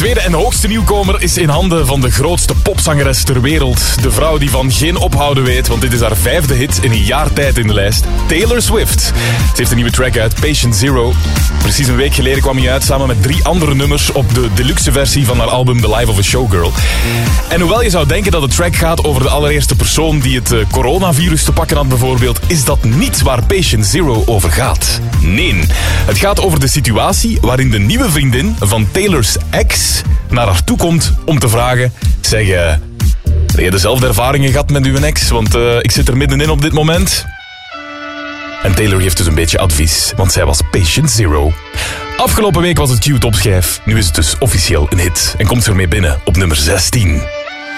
tweede en hoogste nieuwkomer is in handen van de grootste popzangeres ter wereld. De vrouw die van geen ophouden weet, want dit is haar 5e hit in een jaar tijd in de lijst. Taylor Swift. Ze heeft een nieuwe track uit, Patient Zero. Precies een week geleden kwam hij uit samen met 3 andere nummers op de deluxe versie van haar album The Life of a Showgirl. En hoewel je zou denken dat de track gaat over de allereerste persoon die het coronavirus te pakken had bijvoorbeeld, is dat niet waar Patient Zero over gaat. Nee, het gaat over de situatie waarin de nieuwe vriendin van Taylor's ex naar haar toe komt om te vragen, zeg, heb je dezelfde ervaringen gehad met uw ex? Want ik zit er middenin op dit moment. En Taylor geeft dus een beetje advies, want zij was Patient Zero. Afgelopen week was het Q-topschijf, nu is het dus officieel een hit en komt ze ermee binnen op nummer 16.